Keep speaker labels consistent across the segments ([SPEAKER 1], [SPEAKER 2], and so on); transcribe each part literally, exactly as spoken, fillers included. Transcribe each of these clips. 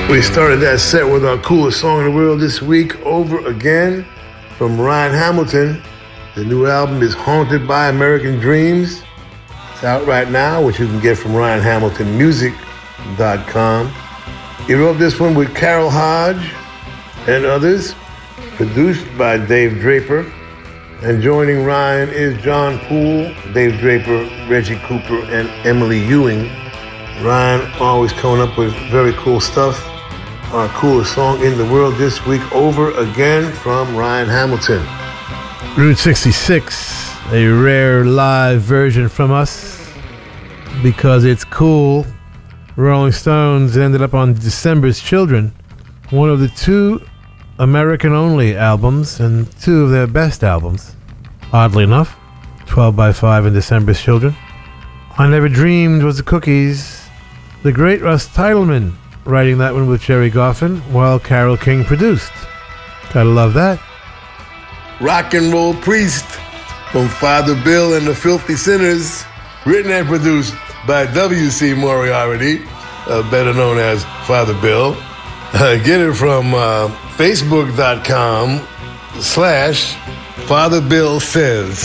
[SPEAKER 1] We started that set with our coolest song in the world this week, Over Again, from Ryan Hamilton. The new album is Haunted by American Dreams. It's out right now, which you can get from ryan hamilton music dot com. He wrote this one with Carol Hodge and others, produced by Dave Draper. And joining Ryan is John Poole, Dave Draper, Reggie Cooper, and Emily Ewing. Ryan always coming up with very cool stuff. Our coolest song in the world this week, Over Again, from Ryan Hamilton.
[SPEAKER 2] Route sixty-six, a rare live version from us because it's cool. Rolling Stones ended up on December's Children, one of the two American-only albums and two of their best albums. Oddly enough, twelve by five and December's Children. I Never Dreamed was the Cookies. The great Russ Titelman writing that one with Jerry Goffin, while Carole King produced. Gotta love that.
[SPEAKER 1] Rock and Roll Priest from Father Bill and the Filthy Sinners, written and produced by W C Moriarty, uh, better known as Father Bill. Uh, get it from uh, facebook.com slash Father Bill Says.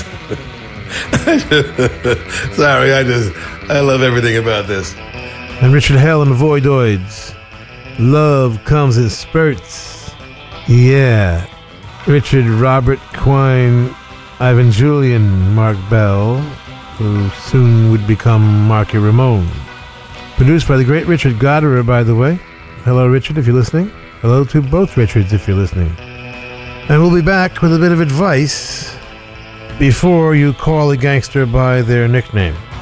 [SPEAKER 1] Sorry, I just, I love everything about this.
[SPEAKER 2] And Richard Hell and the Voidoids. Love Comes in Spurts. Yeah. Richard Robert Quine, Ivan Julian, Mark Bell, who soon would become Marky Ramone. Produced by the great Richard Goddard, by the way. Hello, Richard, if you're listening. Hello to both Richards, if you're listening. And we'll be back with a bit of advice before you call a gangster by their nickname.